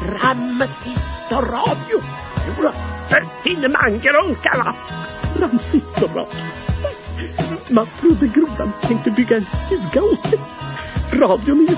Transistorradio. För Finnemangrunkarna. Transistorradio. Man trodde grodan tänkte bygga en stuga åt sig. Radion är ju